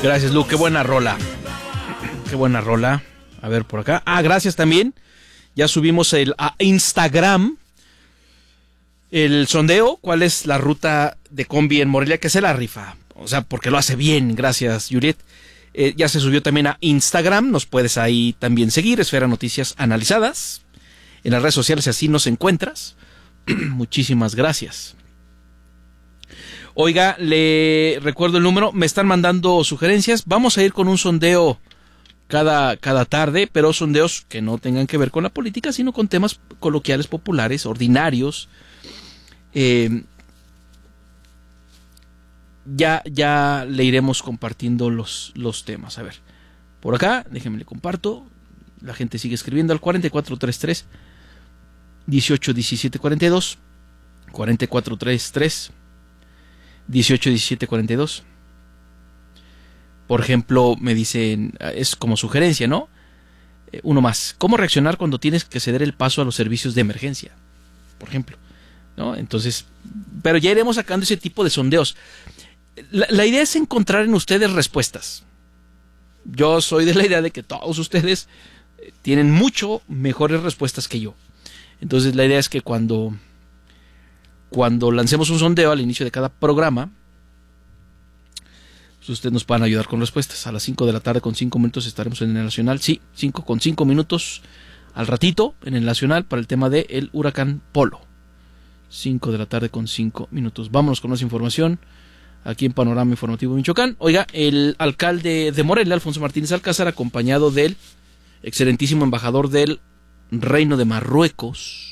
Gracias, Lu, qué buena rola. Qué buena rola. A ver, por acá. Gracias también. Ya subimos a Instagram el sondeo. ¿Cuál es la ruta de combi en Morelia que se la rifa? O sea, porque lo hace bien. Gracias, Juliet. Ya se subió también a Instagram. Nos puedes ahí también seguir. Esfera Noticias Analizadas. En las redes sociales así nos encuentras. Muchísimas gracias. Oiga, le recuerdo el número. Me están mandando sugerencias. Vamos a ir con un sondeo cada tarde, pero sondeos que no tengan que ver con la política, sino con temas coloquiales, populares, ordinarios. Ya le iremos compartiendo los temas. A ver, por acá, déjenme le comparto. La gente sigue escribiendo al 4433 181742 4433 181742. Por ejemplo, me dicen, es como sugerencia, ¿no? Uno más. ¿Cómo reaccionar cuando tienes que ceder el paso a los servicios de emergencia? Por ejemplo, ¿no? Entonces, pero ya iremos sacando ese tipo de sondeos. La idea es encontrar en ustedes respuestas. Yo soy de la idea de que todos ustedes tienen mucho mejores respuestas que yo. Entonces, la idea es que cuando lancemos un sondeo al inicio de cada programa, pues ustedes nos puedan ayudar con respuestas. A las 5 de la tarde con 5 minutos estaremos en el Nacional. Sí, 5 con 5 minutos al ratito en el Nacional para el tema del huracán Polo. 5 de la tarde con 5 minutos. Vámonos con más información aquí en Panorama Informativo Michoacán. Oiga, el alcalde de Morelia, Alfonso Martínez Alcázar, acompañado del excelentísimo embajador del Reino de Marruecos,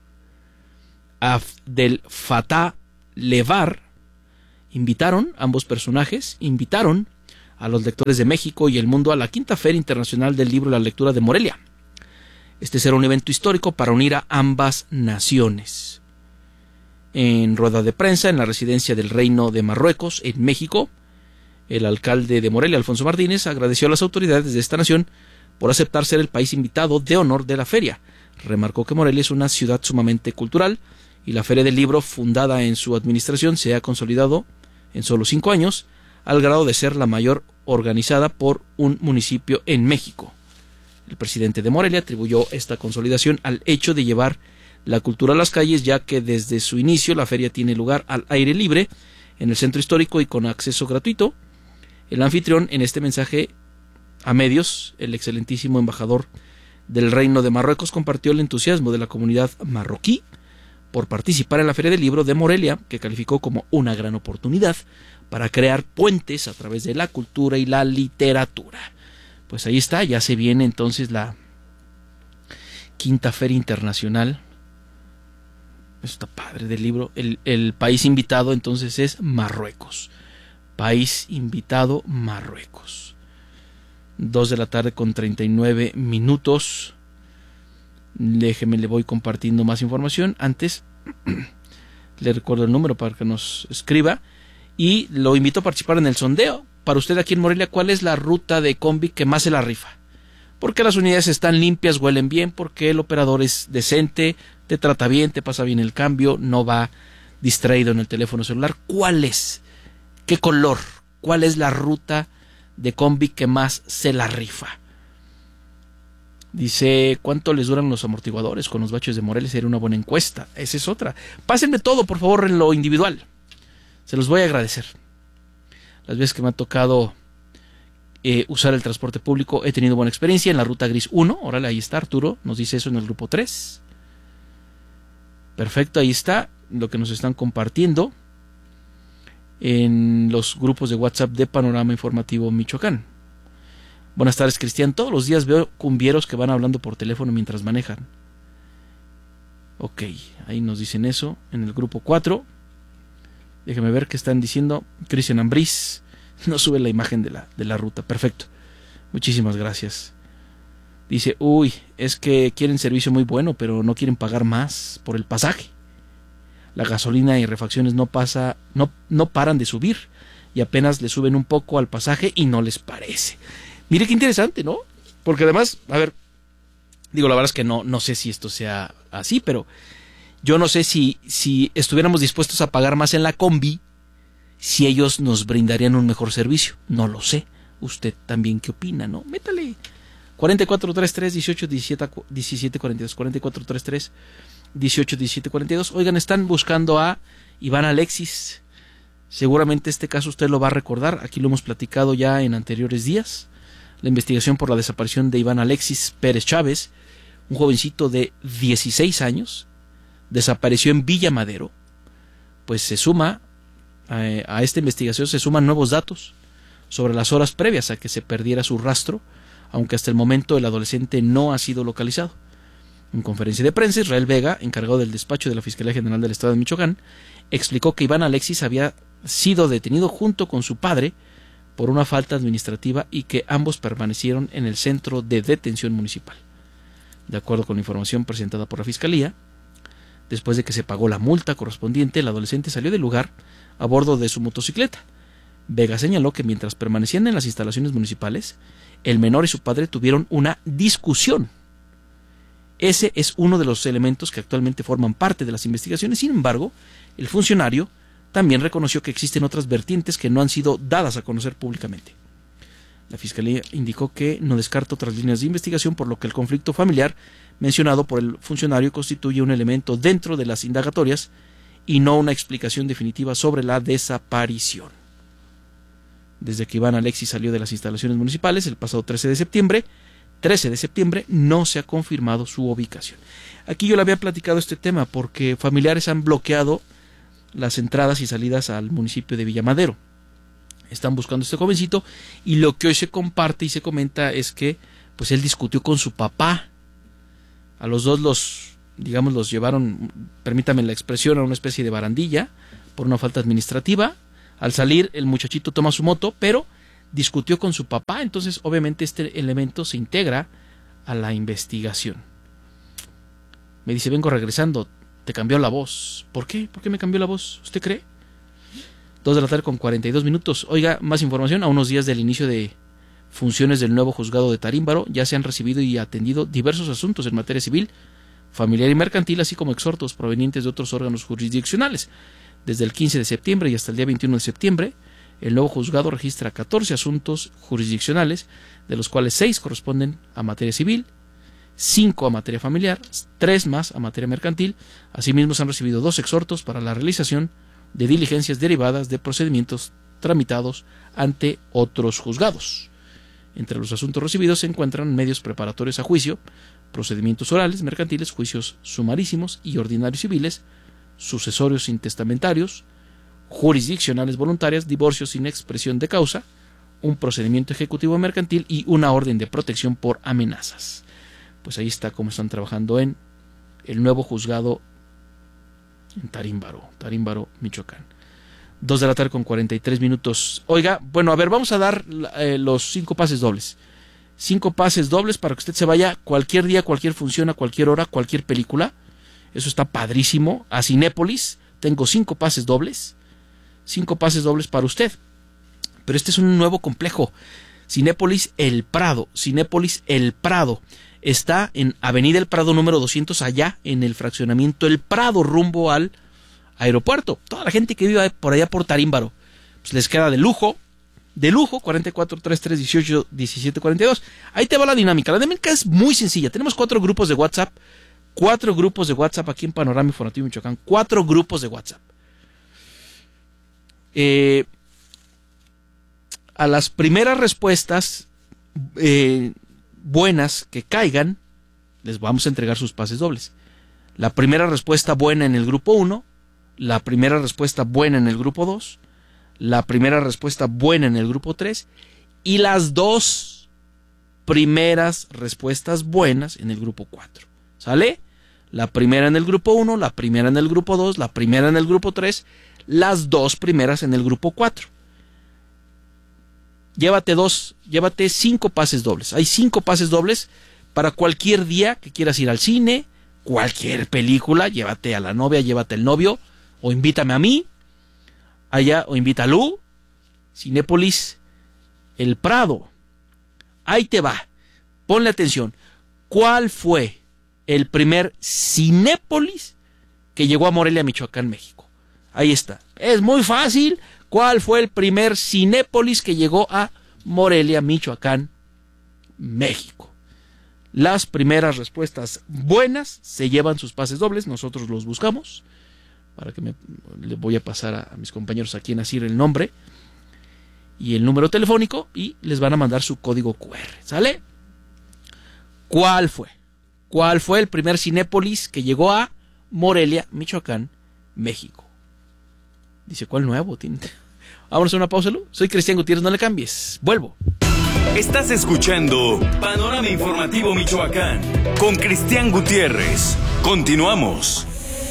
del Fatah Levar, ambos personajes invitaron a los lectores de México y el mundo a la quinta Feria Internacional del Libro y la Lectura de Morelia. Este será un evento histórico para unir a ambas naciones. En rueda de prensa en la residencia del Reino de Marruecos, en México, el alcalde de Morelia, Alfonso Martínez, agradeció a las autoridades de esta nación por aceptar ser el país invitado de honor de la feria. Remarcó que Morelia es una ciudad sumamente cultural y la Feria del Libro, fundada en su administración, se ha consolidado en solo 5 años, al grado de ser la mayor organizada por un municipio en México. El presidente de Morelia atribuyó esta consolidación al hecho de llevar la cultura a las calles, ya que desde su inicio la feria tiene lugar al aire libre, en el centro histórico y con acceso gratuito. El anfitrión, en este mensaje a medios, el excelentísimo embajador del Reino de Marruecos, compartió el entusiasmo de la comunidad marroquí por participar en la Feria del Libro de Morelia, que calificó como una gran oportunidad para crear puentes a través de la cultura y la literatura. Pues ahí está, ya se viene entonces la quinta Feria Internacional. Está padre del libro. El país invitado entonces es Marruecos. País invitado Marruecos. 2 de la tarde con 39 minutos. Déjeme, le voy compartiendo más información. Antes, le recuerdo el número para que nos escriba. Y lo invito a participar en el sondeo. Para usted aquí en Morelia, ¿cuál es la ruta de combi que más se la rifa? Porque las unidades están limpias, huelen bien, porque el operador es decente, te trata bien, te pasa bien el cambio, no va distraído en el teléfono celular. ¿Cuál es? ¿Qué color? ¿Cuál es la ruta de combi que más se la rifa? Dice, ¿cuánto les duran los amortiguadores con los baches de Morelia? Sería una buena encuesta. Esa es otra. Pásenme todo, por favor, en lo individual. Se los voy a agradecer. Las veces que me ha tocado usar el transporte público, he tenido buena experiencia en la ruta gris 1. Órale, ahí está Arturo, nos dice eso en el grupo 3. Perfecto, ahí está lo que nos están compartiendo en los grupos de WhatsApp de Panorama Informativo Michoacán. Buenas tardes, Cristian. Todos los días veo cumbieros que van hablando por teléfono mientras manejan. Ok, ahí nos dicen eso en el grupo 4. Déjeme ver qué están diciendo. Cristian Ambriz no sube la imagen de la ruta. Perfecto. Muchísimas gracias. Dice, es que quieren servicio muy bueno, pero no quieren pagar más por el pasaje. La gasolina y refacciones no paran de subir y apenas le suben un poco al pasaje y no les parece. Mire qué interesante, ¿no? Porque además, a ver, digo, la verdad es que no sé si esto sea así, pero yo no sé si estuviéramos dispuestos a pagar más en la combi, si ellos nos brindarían un mejor servicio. No lo sé. usted también qué opina, ¿no? Métale 4433 18 17 42, 4433 18 17 42. Oigan, están buscando a Iván Alexis. Seguramente este caso usted lo va a recordar, aquí lo hemos platicado ya en anteriores días. La investigación por la desaparición de Iván Alexis Pérez Chávez, un jovencito de 16 años, desapareció en Villa Madero. Pues se suma a esta investigación, se suman nuevos datos sobre las horas previas a que se perdiera su rastro, aunque hasta el momento el adolescente no ha sido localizado. En conferencia de prensa, Israel Vega, encargado del despacho de la Fiscalía General del Estado de Michoacán, explicó que Iván Alexis había sido detenido junto con su padre por una falta administrativa y que ambos permanecieron en el centro de detención municipal. De acuerdo con la información presentada por la Fiscalía, después de que se pagó la multa correspondiente, el adolescente salió del lugar a bordo de su motocicleta. Vega señaló que mientras permanecían en las instalaciones municipales, el menor y su padre tuvieron una discusión. Ese es uno de los elementos que actualmente forman parte de las investigaciones. Sin embargo, el funcionario también reconoció que existen otras vertientes que no han sido dadas a conocer públicamente. La Fiscalía indicó que no descarta otras líneas de investigación, por lo que el conflicto familiar mencionado por el funcionario constituye un elemento dentro de las indagatorias y no una explicación definitiva sobre la desaparición. Desde que Iván Alexis salió de las instalaciones municipales el pasado 13 de septiembre, no se ha confirmado su ubicación. Aquí yo le había platicado este tema porque familiares han bloqueado las entradas y salidas al municipio de Villamadero. Están buscando a este jovencito y lo que hoy se comparte y se comenta es que pues él discutió con su papá. A los dos los llevaron, permítame la expresión, a una especie de barandilla por una falta administrativa. Al salir el muchachito toma su moto, pero discutió con su papá, entonces obviamente este elemento se integra a la investigación. Me dice, vengo regresando, te cambió la voz. ¿Por qué? ¿Por qué me cambió la voz? ¿Usted cree? 2 de la tarde con 42 minutos. Oiga, más información. A unos días del inicio de funciones del nuevo juzgado de Tarímbaro, ya se han recibido y atendido diversos asuntos en materia civil, familiar y mercantil, así como exhortos provenientes de otros órganos jurisdiccionales. Desde el 15 de septiembre y hasta el día 21 de septiembre, el nuevo juzgado registra 14 asuntos jurisdiccionales, de los cuales 6 corresponden a materia civil, 5 a materia familiar, 3 más a materia mercantil. Asimismo, se han recibido 2 exhortos para la realización de diligencias derivadas de procedimientos tramitados ante otros juzgados. Entre los asuntos recibidos se encuentran medios preparatorios a juicio, procedimientos orales, mercantiles, juicios sumarísimos y ordinarios civiles, sucesorios intestamentarios, jurisdiccionales voluntarias, divorcios sin expresión de causa, un procedimiento ejecutivo mercantil y una orden de protección por amenazas. Pues ahí está cómo están trabajando en el nuevo juzgado en Tarímbaro, Michoacán. 2 de la tarde con 43 minutos. Oiga, bueno, a ver, vamos a dar los 5 pases dobles. 5 pases dobles para que usted se vaya cualquier día, cualquier función, a cualquier hora, cualquier película. Eso está padrísimo. A Cinépolis tengo 5 pases dobles. 5 pases dobles para usted. Pero este es un nuevo complejo. Cinépolis El Prado. Cinépolis El Prado. Está en Avenida El Prado número 200, allá en el fraccionamiento El Prado, rumbo al aeropuerto. Toda la gente que vive por allá por Tarímbaro, pues les queda de lujo, 44 33 18 17 42. Ahí te va la dinámica. La dinámica es muy sencilla. Tenemos 4 grupos de WhatsApp. 4 grupos de WhatsApp aquí en Panorama Informativo Michoacán. 4 grupos de WhatsApp. A las primeras respuestas buenas que caigan, les vamos a entregar sus pases dobles. La primera respuesta buena en el grupo 1, la primera respuesta buena en el grupo 2, la primera respuesta buena en el grupo 3 y las 2 primeras respuestas buenas en el grupo 4. ¿Sale? La primera en el grupo 1, la primera en el grupo 2, la primera en el grupo 3, las 2 primeras en el grupo 4. Llévate 5 pases dobles. Hay 5 pases dobles para cualquier día que quieras ir al cine, cualquier película. Llévate a la novia, llévate al novio, o invítame a mí, allá, o invita a Lu. Cinépolis El Prado. Ahí te va. Ponle atención. ¿Cuál fue el primer Cinépolis que llegó a Morelia, Michoacán, México? Ahí está. Es muy fácil. ¿Cuál fue el primer Cinépolis que llegó a Morelia, Michoacán, México. Las primeras respuestas buenas se llevan sus pases dobles. Nosotros los buscamos. Le voy a pasar a mis compañeros aquí en Asir el nombre y el número telefónico y les van a mandar su código QR. ¿Sale? ¿Cuál fue? ¿Cuál fue el primer Cinépolis que llegó a Morelia, Michoacán, México? Dice, ¿cuál nuevo? Vámonos a una pausa, Lu. Soy Cristian Gutiérrez, no le cambies. Vuelvo. Estás escuchando Panorama Informativo Michoacán con Cristian Gutiérrez. Continuamos.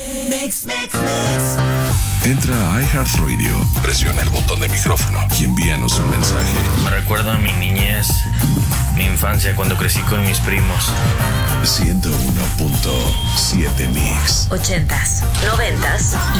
Entra a iHeartRadio, presiona el botón de micrófono y envíanos un mensaje. Me recuerda a mi niñez, mi infancia cuando crecí con mis primos. 101.7 Mix. 80s, 90s